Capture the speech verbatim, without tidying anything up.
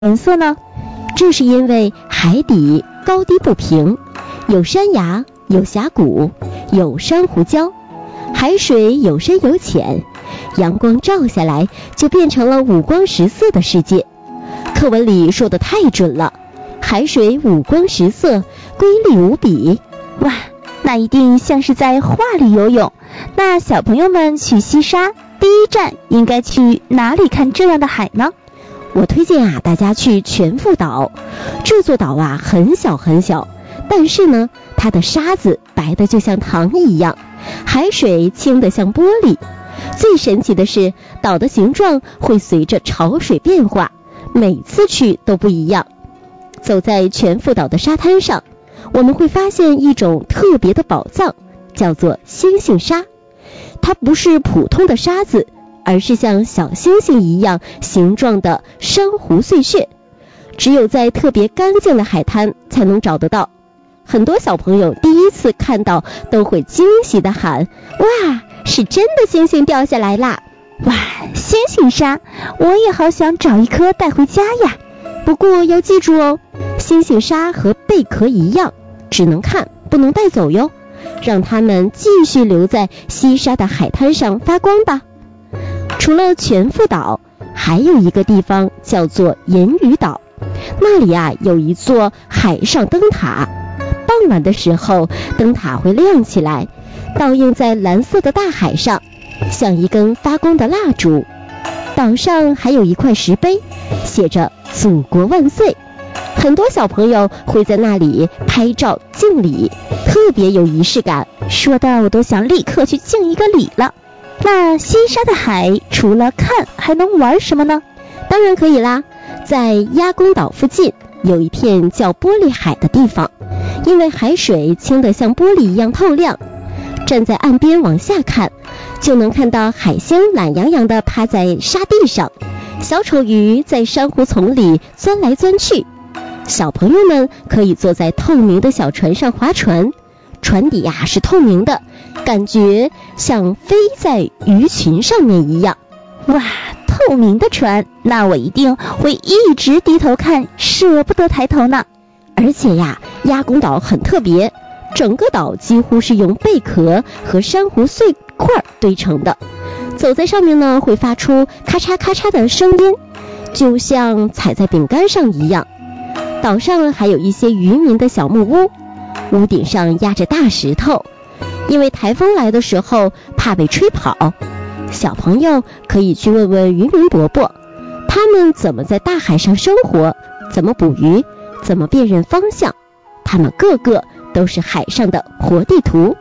颜色呢？ 这是因为海底高低不平，有山崖，有峡谷，有珊瑚礁，海水有深有浅，阳光照下来就变成了五光十色的世界。课文里说的太准了，海水五光十色，瑰丽无比。 哇，那一定像是在画里游泳。那小朋友们去西沙，第一站应该去哪里看这样的海呢？ 我推荐啊，大家去全副岛。这座岛啊很小很小，但是呢，它的沙子白的就像糖一样，海水清的像玻璃。最神奇的是，岛的形状会随着潮水变化，每次去都不一样。走在全副岛的沙滩上，我们会发现一种特别的宝藏，叫做星星沙。它不是普通的沙子，而是像小星星一样形状的珊瑚碎屑，只有在特别干净的海滩才能找得到。很多小朋友第一次看到都会惊喜地喊：哇，是真的星星掉下来啦！ 哇，星星沙，我也好想找一颗带回家呀。 不过要记住哦，星星沙和贝壳一样，只能看不能带走哟，让它们继续留在西沙的海滩上发光吧。除了全副岛，还有一个地方叫做银鱼岛，那里啊有一座海上灯塔，傍晚的时候灯塔会亮起来，倒映在蓝色的大海上，像一根发光的蜡烛。岛上还有一块石碑，写着祖国万岁，很多小朋友会在那里拍照敬礼，特别有仪式感， 说的我都想立刻去敬一个礼了。那西沙的海除了看还能玩什么呢？ 当然可以啦，在鸭公岛附近有一片叫玻璃海的地方，因为海水清得像玻璃一样透亮，站在岸边往下看，就能看到海星懒洋洋地趴在沙地上，小丑鱼在珊瑚丛里钻来钻去。小朋友们可以坐在透明的小船上划船，船底呀、啊、是透明的，感觉像飞在鱼群上面一样。 哇，透明的船，那我一定会一直低头看，舍不得抬头呢。 而且呀，鸭公岛很特别，整个岛几乎是用贝壳和珊瑚碎块堆成的，走在上面呢会发出咔嚓咔嚓的声音，就像踩在饼干上一样。岛上还有一些渔民的小木屋，屋顶上压着大石头，因为台风来的时候怕被吹跑。小朋友可以去问问渔民伯伯，他们怎么在大海上生活，怎么捕鱼，怎么辨认方向，他们个个都是海上的活地图。